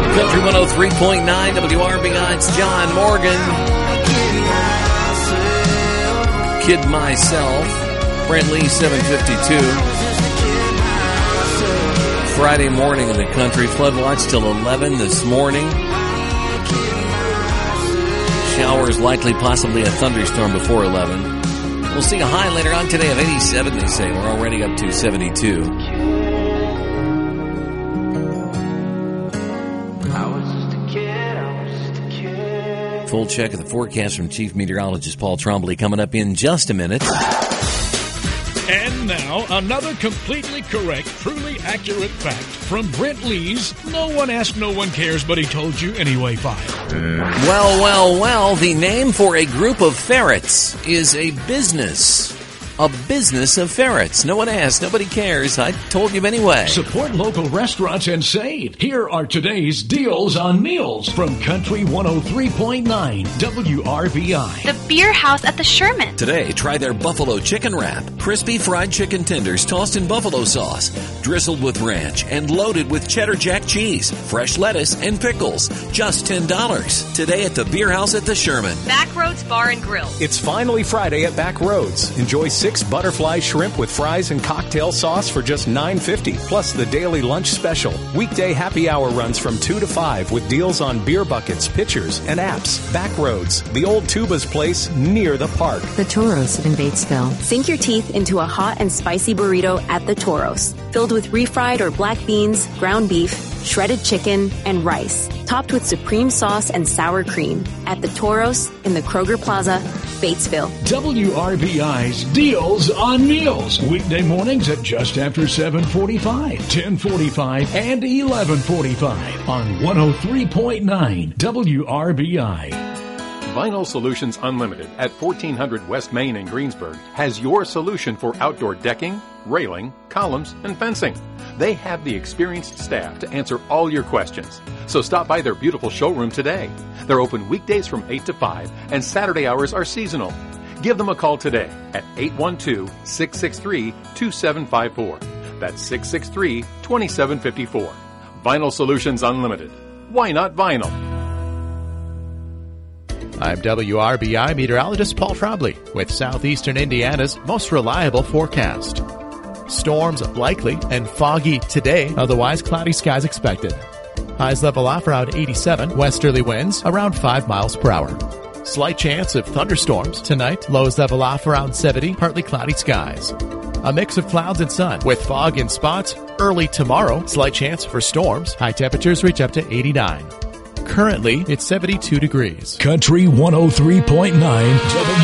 Country 103.9 WRBI, it's John Morgan. Kid Myself. Brent Lee, 752. Friday morning in the country. Flood watch till 11 this morning. Showers likely, possibly a thunderstorm before 11. We'll see a high later on today of 87, they say. We're already up to 72. Full check of the forecast from Chief Meteorologist Paul Trombley coming up in just a minute. And now, another completely correct, truly accurate fact from Brent Lee's No One Asked, No One Cares, But He Told You Anyway file. Well, the name for a group of ferrets is a business. A business of ferrets. No one asked, nobody cares. I told you anyway. Support local restaurants and save. Here are today's deals on meals from Country 103.9 WRBI. The Beer House at the Sherman. Today, try their buffalo chicken wrap. Crispy fried chicken tenders tossed in buffalo sauce, drizzled with ranch, and loaded with cheddar jack cheese, fresh lettuce, and pickles. Just $10. Today at the Beer House at the Sherman. Backroads Bar and Grill. It's finally Friday at Backroads. Enjoy 6 butterfly shrimp with fries and cocktail sauce for just $9.50, plus the daily lunch special. Weekday happy hour runs from 2 to 5 with deals on beer buckets, pitchers, and apps. Backroads, the old Tuba's place near the park. The Toros in Batesville. Sink your teeth into a hot and spicy burrito at the Toros, filled with refried or black beans, ground beef, shredded chicken, and rice, topped with supreme sauce and sour cream at the Toros in the Kroger Plaza, Batesville. WRBI's Deals on Meals. Weekday mornings at just after 7:45, 10:45, and 11:45 on 103.9 WRBI. Vinyl Solutions Unlimited at 1400 West Main in Greensburg has your solution for outdoor decking, railing, columns, and fencing. They have the experienced staff to answer all your questions. So stop by their beautiful showroom today. They're open weekdays from 8 to 5, and Saturday hours are seasonal. Give them a call today at 812-663-2754. That's 663-2754. Vinyl Solutions Unlimited. Why not vinyl? I'm WRBI meteorologist Paul Trombley with southeastern Indiana's most reliable forecast. Storms likely and foggy today, otherwise cloudy skies expected. Highs level off around 87, westerly winds around 5 miles per hour. Slight chance of thunderstorms tonight, lows level off around 70, partly cloudy skies. A mix of clouds and sun with fog in spots early tomorrow, slight chance for storms. High temperatures reach up to 89. Currently, it's 72 degrees. Country 103.9